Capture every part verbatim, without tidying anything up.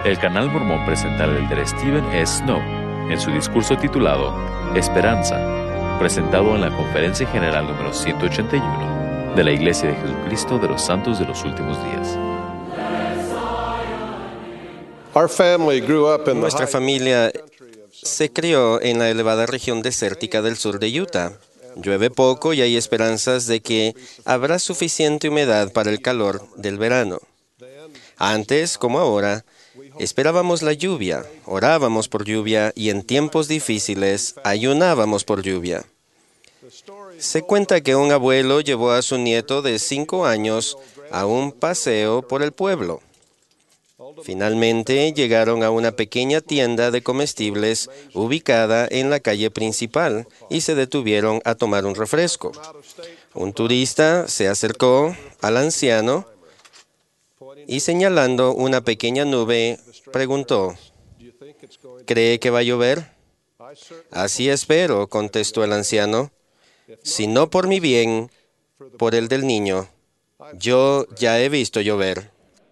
El canal mormón presenta al elder Stephen S. Snow en su discurso titulado Esperanza, presentado en la Conferencia General número ciento ochenta y uno de la Iglesia de Jesucristo de los Santos de los Últimos Días. Nuestra familia se crió en la elevada región desértica del sur de Utah. Llueve poco y hay esperanzas de que habrá suficiente humedad para el calor del verano. Antes, como ahora, esperábamos la lluvia, orábamos por lluvia y en tiempos difíciles ayunábamos por lluvia. Se cuenta que un abuelo llevó a su nieto de cinco años a un paseo por el pueblo. Finalmente llegaron a una pequeña tienda de comestibles ubicada en la calle principal y se detuvieron a tomar un refresco. Un turista se acercó al anciano y señalando una pequeña nube preguntó, ¿cree que va a llover? Así espero, contestó el anciano. Si no por mi bien, por el del niño. Yo ya he visto llover.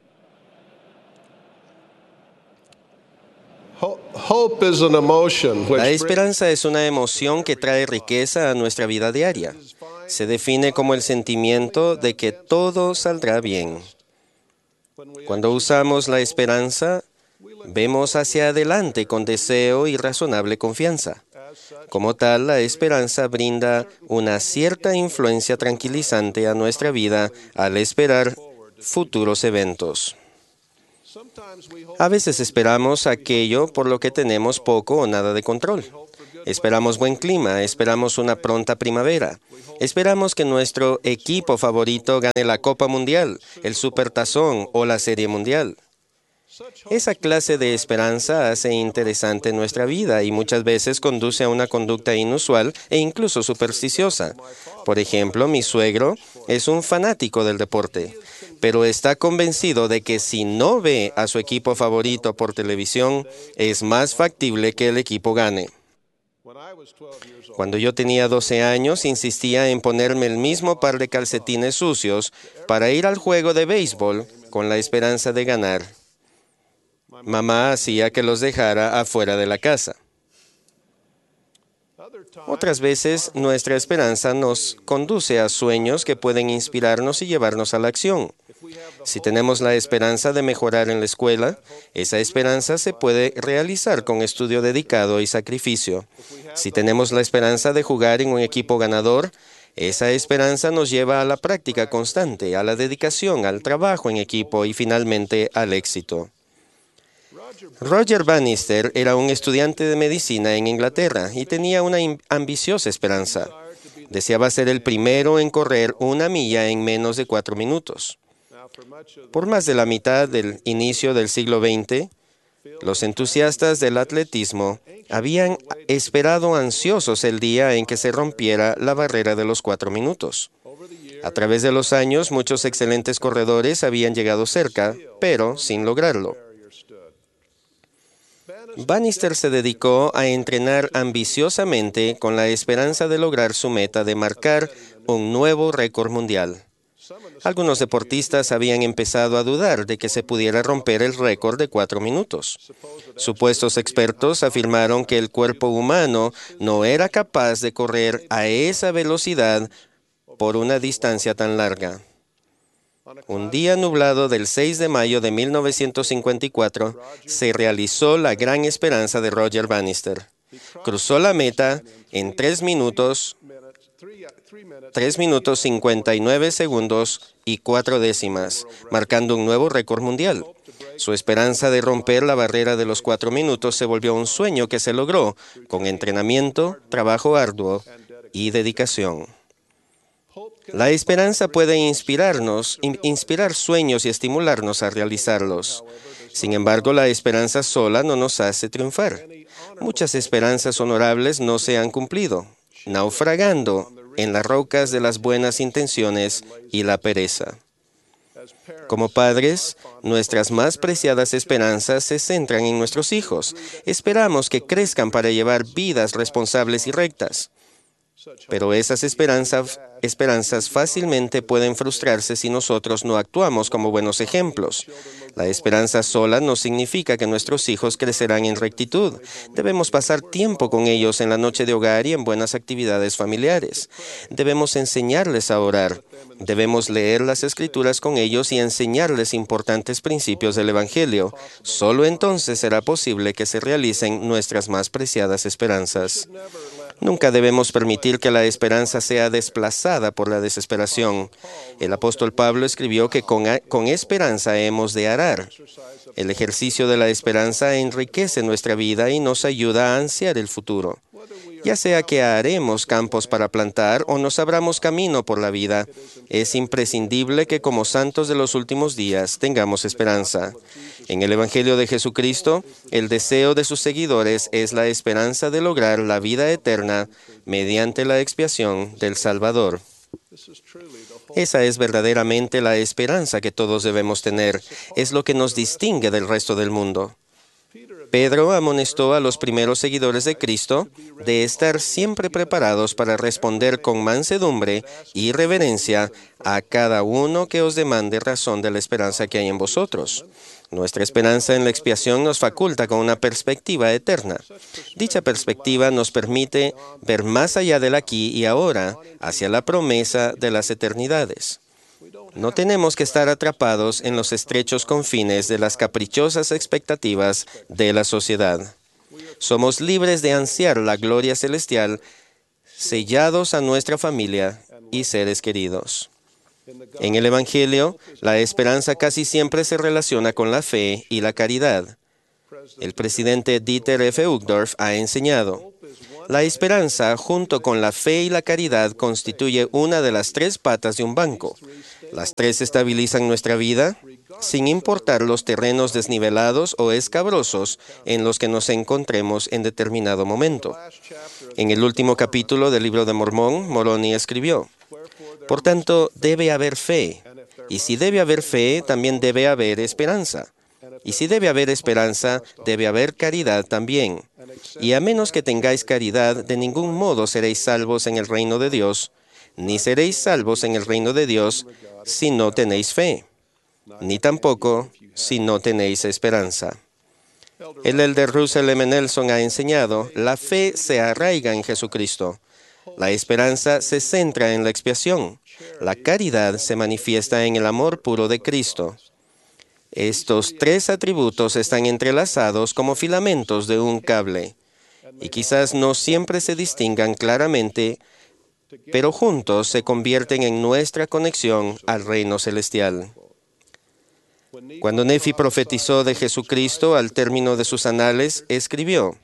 La esperanza es una emoción que trae riqueza a nuestra vida diaria. Se define como el sentimiento de que todo saldrá bien. Cuando usamos la esperanza, vemos hacia adelante con deseo y razonable confianza. Como tal, la esperanza brinda una cierta influencia tranquilizante a nuestra vida al esperar futuros eventos. A veces esperamos aquello por lo que tenemos poco o nada de control. Esperamos buen clima, esperamos una pronta primavera. Esperamos que nuestro equipo favorito gane la Copa Mundial, el Supertazón o la Serie Mundial. Esa clase de esperanza hace interesante nuestra vida y muchas veces conduce a una conducta inusual e incluso supersticiosa. Por ejemplo, mi suegro es un fanático del deporte, pero está convencido de que si no ve a su equipo favorito por televisión, es más factible que el equipo gane. Cuando yo tenía doce años, insistía en ponerme el mismo par de calcetines sucios para ir al juego de béisbol con la esperanza de ganar. Mamá hacía que los dejara afuera de la casa. Otras veces, nuestra esperanza nos conduce a sueños que pueden inspirarnos y llevarnos a la acción. Si tenemos la esperanza de mejorar en la escuela, esa esperanza se puede realizar con estudio dedicado y sacrificio. Si tenemos la esperanza de jugar en un equipo ganador, esa esperanza nos lleva a la práctica constante, a la dedicación, al trabajo en equipo y finalmente al éxito. Roger Bannister era un estudiante de medicina en Inglaterra y tenía una ambiciosa esperanza. Deseaba ser el primero en correr una milla en menos de cuatro minutos. Por más de la mitad del inicio del siglo veinte, los entusiastas del atletismo habían esperado ansiosos el día en que se rompiera la barrera de los cuatro minutos. A través de los años, muchos excelentes corredores habían llegado cerca, pero sin lograrlo. Bannister se dedicó a entrenar ambiciosamente con la esperanza de lograr su meta de marcar un nuevo récord mundial. Algunos deportistas habían empezado a dudar de que se pudiera romper el récord de cuatro minutos. Supuestos expertos afirmaron que el cuerpo humano no era capaz de correr a esa velocidad por una distancia tan larga. Un día nublado del seis de mayo de mil novecientos cincuenta y cuatro, se realizó la gran esperanza de Roger Bannister. Cruzó la meta en tres minutos, tres minutos cincuenta y nueve segundos y cuatro décimas, marcando un nuevo récord mundial. Su esperanza de romper la barrera de los cuatro minutos se volvió un sueño que se logró con entrenamiento, trabajo arduo y dedicación. La esperanza puede inspirarnos, inspirar sueños y estimularnos a realizarlos. Sin embargo, la esperanza sola no nos hace triunfar. Muchas esperanzas honorables no se han cumplido, naufragando en las rocas de las buenas intenciones y la pereza. Como padres, nuestras más preciadas esperanzas se centran en nuestros hijos. Esperamos que crezcan para llevar vidas responsables y rectas. Pero esas esperanzas, esperanzas fácilmente pueden frustrarse si nosotros no actuamos como buenos ejemplos. La esperanza sola no significa que nuestros hijos crecerán en rectitud. Debemos pasar tiempo con ellos en la noche de hogar y en buenas actividades familiares. Debemos enseñarles a orar. Debemos leer las Escrituras con ellos y enseñarles importantes principios del Evangelio. Solo entonces será posible que se realicen nuestras más preciadas esperanzas. Nunca debemos permitir que la esperanza sea desplazada por la desesperación. El apóstol Pablo escribió que con, con esperanza hemos de arar. El ejercicio de la esperanza enriquece nuestra vida y nos ayuda a ansiar el futuro. Ya sea que haremos campos para plantar o nos abramos camino por la vida, es imprescindible que como santos de los últimos días tengamos esperanza. En el Evangelio de Jesucristo, el deseo de sus seguidores es la esperanza de lograr la vida eterna mediante la expiación del Salvador. Esa es verdaderamente la esperanza que todos debemos tener. Es lo que nos distingue del resto del mundo. Pedro amonestó a los primeros seguidores de Cristo de estar siempre preparados para responder con mansedumbre y reverencia a cada uno que os demande razón de la esperanza que hay en vosotros. Nuestra esperanza en la expiación nos faculta con una perspectiva eterna. Dicha perspectiva nos permite ver más allá del aquí y ahora, hacia la promesa de las eternidades. No tenemos que estar atrapados en los estrechos confines de las caprichosas expectativas de la sociedad. Somos libres de ansiar la gloria celestial, sellados a nuestra familia y seres queridos. En el Evangelio, la esperanza casi siempre se relaciona con la fe y la caridad. El presidente Dieter F. Uchtdorf ha enseñado: la esperanza, junto con la fe y la caridad, constituye una de las tres patas de un banco. Las tres estabilizan nuestra vida, sin importar los terrenos desnivelados o escabrosos en los que nos encontremos en determinado momento. En el último capítulo del Libro de Mormón, Moroni escribió: por tanto, debe haber fe, y si debe haber fe, también debe haber esperanza. Y si debe haber esperanza, debe haber caridad también. Y a menos que tengáis caridad, de ningún modo seréis salvos en el reino de Dios, ni seréis salvos en el reino de Dios si no tenéis fe, ni tampoco si no tenéis esperanza. El elder Russell M. Nelson ha enseñado: la fe se arraiga en Jesucristo. La esperanza se centra en la expiación. La caridad se manifiesta en el amor puro de Cristo. Estos tres atributos están entrelazados como filamentos de un cable, y quizás no siempre se distingan claramente, pero juntos se convierten en nuestra conexión al reino celestial. Cuando Nefi profetizó de Jesucristo al término de sus anales, escribió: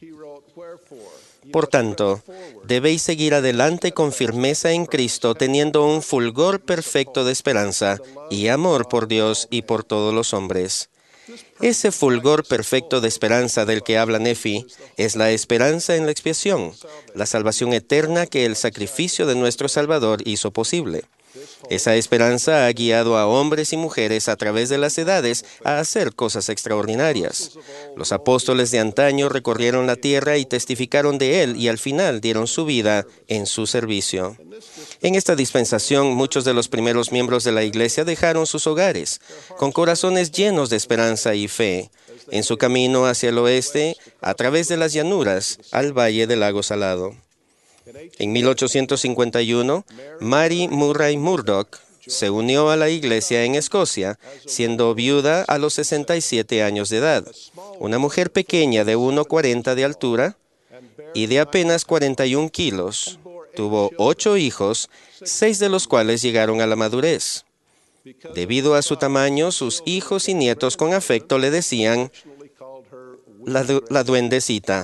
por tanto, debéis seguir adelante con firmeza en Cristo, teniendo un fulgor perfecto de esperanza y amor por Dios y por todos los hombres. Ese fulgor perfecto de esperanza del que habla Nefi es la esperanza en la expiación, la salvación eterna que el sacrificio de nuestro Salvador hizo posible. Esa esperanza ha guiado a hombres y mujeres a través de las edades a hacer cosas extraordinarias. Los apóstoles de antaño recorrieron la tierra y testificaron de Él y al final dieron su vida en su servicio. En esta dispensación, muchos de los primeros miembros de la Iglesia dejaron sus hogares, con corazones llenos de esperanza y fe, en su camino hacia el oeste, a través de las llanuras, al valle del lago Salado. En mil ochocientos cincuenta y uno, Mary Murray Murdoch se unió a la Iglesia en Escocia, siendo viuda a los sesenta y siete años de edad. Una mujer pequeña de uno cuarenta de altura y de apenas cuarenta y un kilos. Tuvo ocho hijos, seis de los cuales llegaron a la madurez. Debido a su tamaño, sus hijos y nietos con afecto le decían la, du- la duendecita.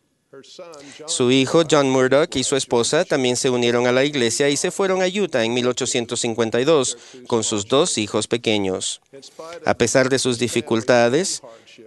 Su hijo John Murdoch y su esposa también se unieron a la iglesia y se fueron a Utah en mil ochocientos cincuenta y dos con sus dos hijos pequeños. A pesar de sus dificultades,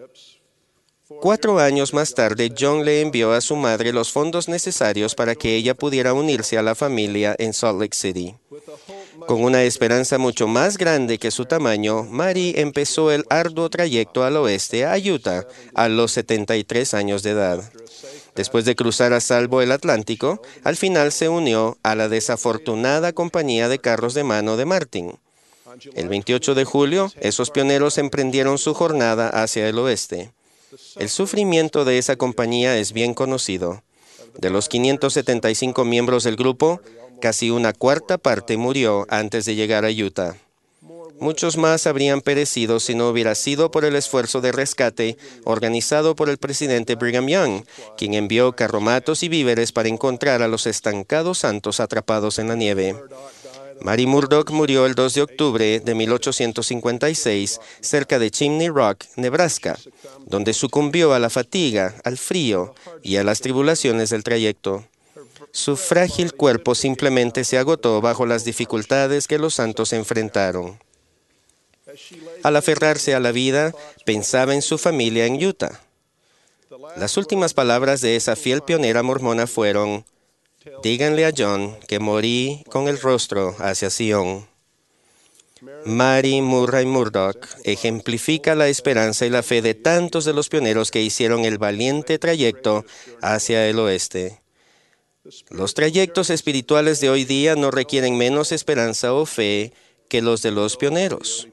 cuatro años más tarde, John le envió a su madre los fondos necesarios para que ella pudiera unirse a la familia en Salt Lake City. Con una esperanza mucho más grande que su tamaño, Mary empezó el arduo trayecto al oeste a Utah a los setenta y tres años de edad. Después de cruzar a salvo el Atlántico, al final se unió a la desafortunada compañía de carros de mano de Martin. El veintiocho de julio, esos pioneros emprendieron su jornada hacia el oeste. El sufrimiento de esa compañía es bien conocido. De los quinientos setenta y cinco miembros del grupo, casi una cuarta parte murió antes de llegar a Utah. Muchos más habrían perecido si no hubiera sido por el esfuerzo de rescate organizado por el presidente Brigham Young, quien envió carromatos y víveres para encontrar a los estancados santos atrapados en la nieve. Mary Murdock murió el dos de octubre de mil ochocientos cincuenta y seis cerca de Chimney Rock, Nebraska, donde sucumbió a la fatiga, al frío y a las tribulaciones del trayecto. Su frágil cuerpo simplemente se agotó bajo las dificultades que los santos enfrentaron. Al aferrarse a la vida, pensaba en su familia en Utah. Las últimas palabras de esa fiel pionera mormona fueron: díganle a John que morí con el rostro hacia Sion. Mary Murray Murdock ejemplifica la esperanza y la fe de tantos de los pioneros que hicieron el valiente trayecto hacia el oeste. Los trayectos espirituales de hoy día no requieren menos esperanza o fe que los de los pioneros.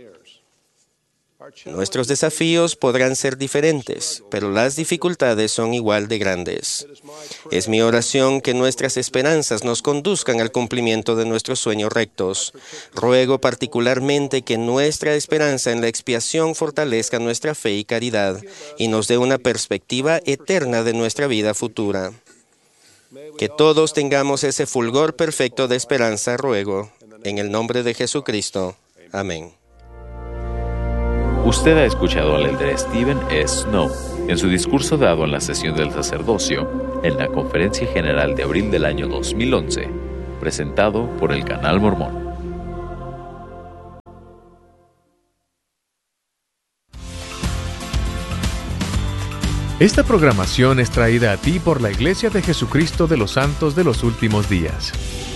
Nuestros desafíos podrán ser diferentes, pero las dificultades son igual de grandes. Es mi oración que nuestras esperanzas nos conduzcan al cumplimiento de nuestros sueños rectos. Ruego particularmente que nuestra esperanza en la expiación fortalezca nuestra fe y caridad y nos dé una perspectiva eterna de nuestra vida futura. Que todos tengamos ese fulgor perfecto de esperanza, ruego, en el nombre de Jesucristo. Amén. Usted ha escuchado al elder Stephen S. Snow en su discurso dado en la sesión del sacerdocio en la Conferencia General de abril del año dos mil once, presentado por el Canal Mormón. Esta programación es traída a ti por la Iglesia de Jesucristo de los Santos de los Últimos Días.